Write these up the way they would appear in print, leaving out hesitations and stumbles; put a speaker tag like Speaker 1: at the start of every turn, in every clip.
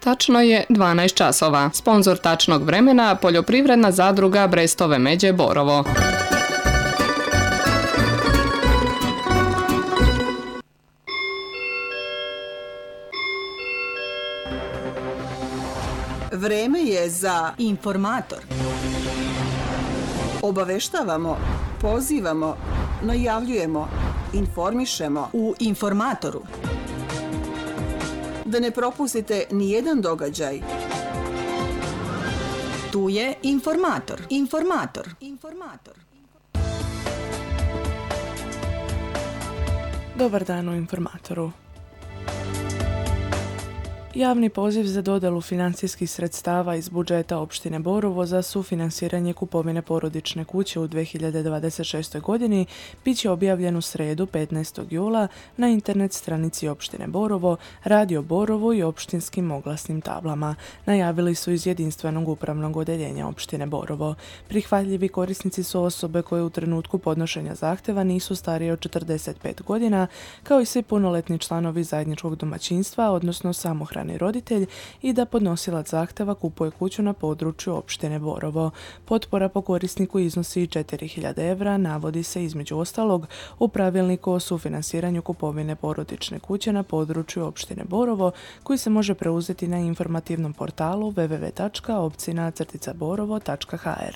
Speaker 1: Tačno je 12 časova. Sponzor tačnog vremena poljoprivredna zadruga Brestove Međe Borovo.
Speaker 2: Vreme je za informator. Obaveštavamo, pozivamo, najavljujemo, informišemo u informatoru. Da ne propustite ni jedan događaj. Tu je informator.
Speaker 3: Dobar dan u informatoru. Javni poziv za dodjelu financijskih sredstava iz budžeta opštine Borovo za sufinansiranje kupovine porodične kuće u 2026. godini bit će objavljen u sredu 15. jula na internet stranici opštine Borovo, Radio Borovo i opštinskim oglasnim tablama, najavili su iz jedinstvenog upravnog odeljenja opštine Borovo. Prihvatljivi korisnici su osobe koje u trenutku podnošenja zahteva nisu starije od 45 godina, kao i svi punoletni članovi zajedničkog domaćinstva, odnosno samohrani roditelj, i da podnosilac zahteva kupuje kuću na području opštine Borovo. Potpora po korisniku iznosi 4.000 evra, navodi se između ostalog u pravilniku o sufinansiranju kupovine porodične kuće na području opštine Borovo, koji se može preuzeti na informativnom portalu www.opcina-borovo.hr.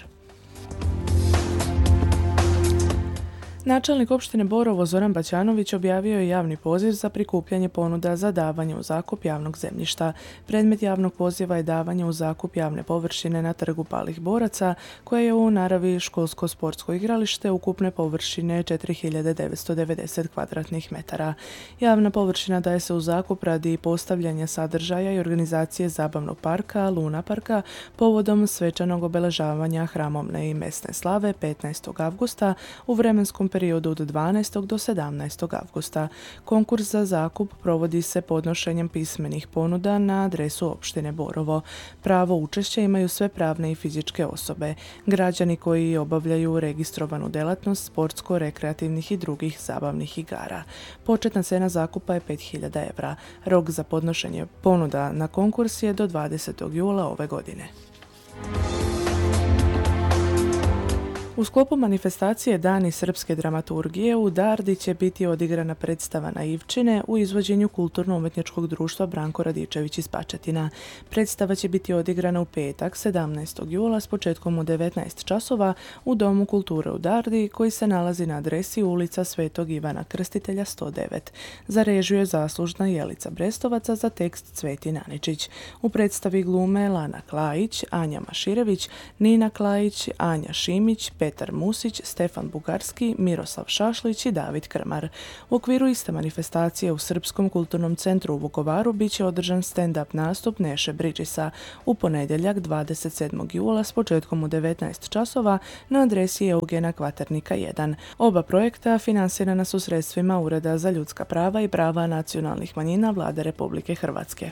Speaker 3: Načelnik opštine Borovo Zoran Baćanović objavio je javni poziv za prikupljanje ponuda za davanje u zakup javnog zemljišta. Predmet javnog poziva je davanje u zakup javne površine na Trgu Palih boraca, koja je u naravi školsko-sportsko igralište ukupne površine 4.990 kvadratnih metara. Javna površina daje se u zakup radi postavljanja sadržaja i organizacije zabavnog parka, Luna parka, povodom svečanog obeležavanja hramovne i mesne slave 15. avgusta u vremenskom periodu od 12. do 17. avgusta. Konkurs za zakup provodi se podnošenjem pismenih ponuda na adresu opštine Borovo. Pravo učešća imaju sve pravne i fizičke osobe, građani koji obavljaju registrovanu delatnost sportsko-rekreativnih i drugih zabavnih igara. Početna cena zakupa je 5.000 evra. Rok za podnošenje ponuda na konkurs je do 20. jula ove godine. U sklopu manifestacije Dani srpske dramaturgije u Dardi će biti odigrana predstava Naivčine u izvođenju Kulturno-umetničkog društva Branko Radičević iz Pačetina. Predstava će biti odigrana u petak 17. jula s početkom u 19 časova u Domu kulture u Dardi, koji se nalazi na adresi ulica Svetog Ivana Krstitelja 109. Za režiju je zaslužna Jelica Brestovaca, za tekst Cvetin Aničić. U predstavi glume Lana Klajić, Anja Maširević, Nina Klajić, Anja Šimić, Petar Musić, Stefan Bugarski, Miroslav Šašlić i David Krmar. U okviru iste manifestacije u Srpskom kulturnom centru u Vukovaru biće održan stand-up nastup Neše Bridžisa u ponedjeljak 27. jula s početkom u 19 časova na adresi Eugena Kvaternika 1. Oba projekta finansirana su sredstvima Ureda za ljudska prava i prava nacionalnih manjina Vlade Republike Hrvatske.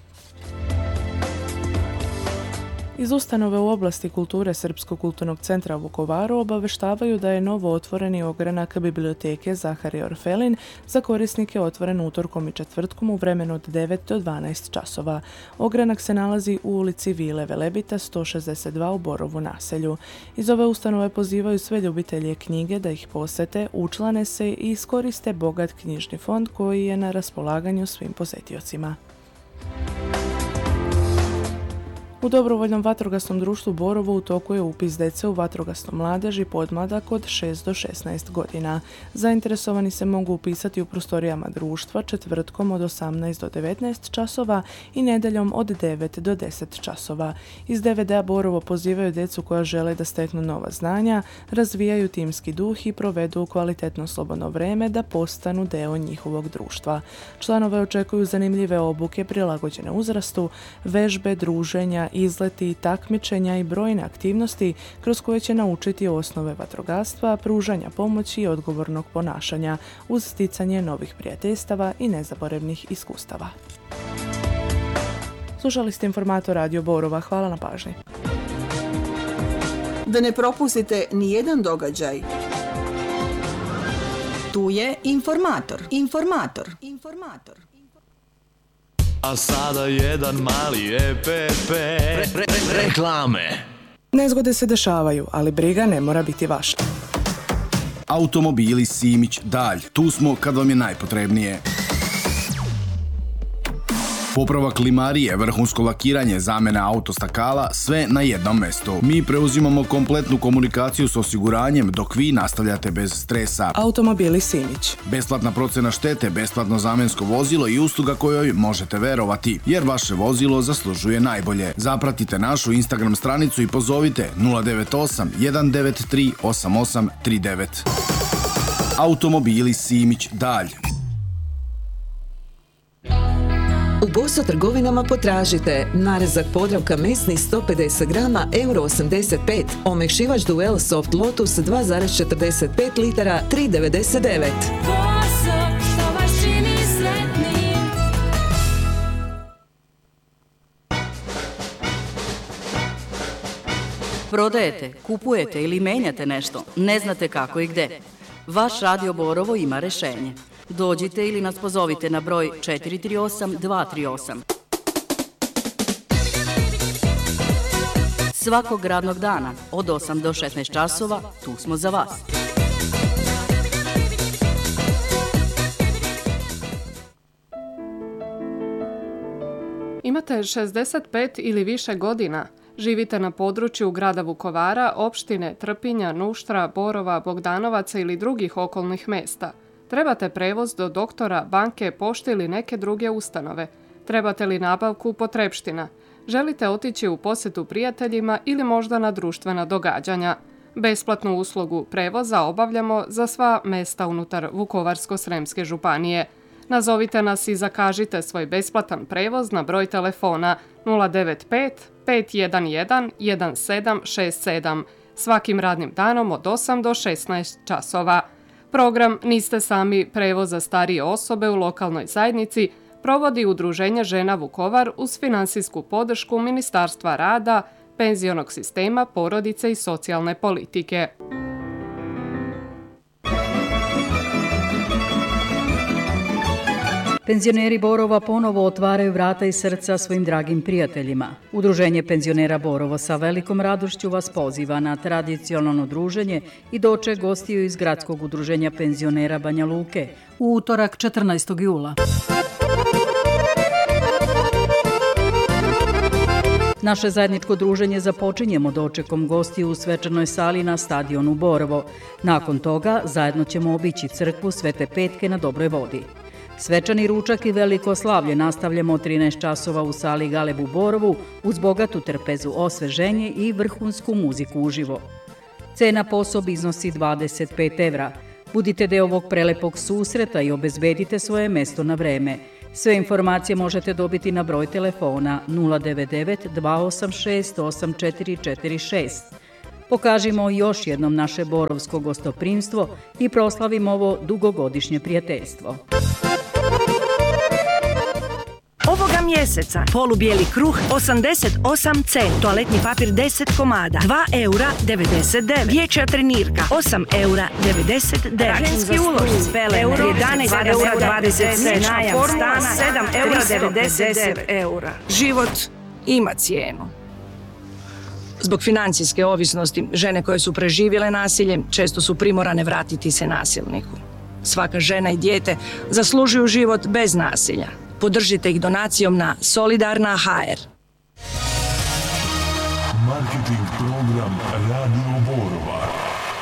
Speaker 3: Iz ustanove u oblasti kulture Srpskog kulturnog centra u Vukovaru obaveštavaju da je novo otvoreni ogranak biblioteke Zaharije Orfelin za korisnike otvoren utorkom i četvrtkom u vremenu od 9 do 12 časova. Ogranak se nalazi u ulici Vile Velebita 162 u Borovu naselju. Iz ove ustanove pozivaju sve ljubitelje knjige da ih posete, učlane se i iskoriste bogat knjižni fond koji je na raspolaganju svim posetiocima. U dobrovoljnom vatrogasnom društvu Borovo u toku je upis dece u vatrogasnu mladež i podmladak od 6 do 16 godina. Zainteresovani se mogu upisati u prostorijama društva četvrtkom od 18 do 19 časova i nedeljom od 9 do 10 časova. Iz DVD-a Borovo pozivaju djecu koja žele da steknu nova znanja, razvijaju timski duh i provedu kvalitetno slobodno vreme da postanu deo njihovog društva. Članove očekuju zanimljive obuke prilagođene uzrastu, vežbe, druženja, izleti, takmičenja i brojne aktivnosti kroz koje će naučiti osnove vatrogastva, pružanja pomoći i odgovornog ponašanja uz sticanje novih prijateljstava i nezaboravnih iskustava. Slušali ste informator Radio Borova. Hvala na pažnji.
Speaker 2: Da ne propustite ni jedan događaj. Tu je informator.
Speaker 4: A sada jedan mali EPP. Reklame.
Speaker 3: Nezgode se dešavaju, ali briga ne mora biti vaša.
Speaker 5: Automobili Simić Dalj. Tu smo kad vam je najpotrebnije. Popravak limarije, vrhunsko lakiranje, zamjena autostakala, sve na jednom mjestu. Mi preuzimamo kompletnu komunikaciju s osiguranjem dok vi nastavljate bez stresa.
Speaker 3: Automobili Simić.
Speaker 5: Besplatna procjena štete, besplatno zamjensko vozilo i usluga kojoj možete verovati, jer vaše vozilo zaslužuje najbolje. Zapratite našu Instagram stranicu i pozovite 098 193 8839. Automobili Simić Dalj.
Speaker 6: U Boso trgovinama potražite narezak Podravka mesni 150 grama, €85, omekšivač Duel Soft Lotus 2,45 litara, $3,99.
Speaker 7: Boso, što vas čini sretnim.
Speaker 8: Prodajete, kupujete ili menjate nešto, ne znate kako i gde. Vaš Radio Borovo ima rešenje. Dođite ili nas pozovite na broj 438 238. Svakog radnog dana od 8 do 16 časova tu smo za vas.
Speaker 1: Imate 65 ili više godina? Živite na području grada Vukovara, opštine Trpinja, Nuštra, Borova, Bogdanovaca ili drugih okolnih mesta? Trebate prevoz do doktora, banke, pošte ili neke druge ustanove? Trebate li nabavku potrepština? Želite otići u posjetu prijateljima ili možda na društvena događanja? Besplatnu uslugu prevoza obavljamo za sva mesta unutar Vukovarsko-sremske županije. Nazovite nas i zakažite svoj besplatan prevoz na broj telefona 095 511 1767 svakim radnim danom od 8 do 16 časova. Program Niste sami prevoz za starije osobe u lokalnoj zajednici provodi Udruženje žena Vukovar uz finansijsku podršku Ministarstva rada, penzionog sistema, porodice i socijalne politike.
Speaker 8: Penzioneri Borova ponovo otvaraju vrata i srca svojim dragim prijateljima. Udruženje penzionera Borovo sa velikom radošću vas poziva na tradicionalno druženje i doček gostiju iz Gradskog udruženja penzionera Banja Luke u utorak 14. jula. Naše zajedničko druženje započinjemo dočekom gostiju u svečanoj sali na stadionu Borovo. Nakon toga zajedno ćemo obići crkvu Svete Petke na Dobroj vodi. Svečani ručak i veliko slavlje nastavljamo od 13 časova u sali Galeb u Borovu uz bogatu trpezu, osveženje i vrhunsku muziku uživo. Cena po osobi iznosi 25 €. Budite deo ovog prelepog susreta i obezbedite svoje mesto na vreme. Sve informacije možete dobiti na broj telefona 099 286 8446. Pokažimo još jednom naše borovsko gostoprimstvo i proslavimo ovo dugogodišnje prijateljstvo.
Speaker 9: Ovoga mjeseca polubijeli kruh 88 c, toaletni papir 10 komada, 2,99 €, dječja trenirka 8,99 €, ženski ulošci euro 11,20 €, najam stana 7,99 €. Život ima cijenu. Zbog financijske ovisnosti, žene koje su preživjele nasilje često su primorane vratiti se nasilniku. Svaka žena i dijete zaslužuju život bez nasilja. Podržite ih donacijom na Solidarna.hr.
Speaker 4: Marketing program Radio Borova.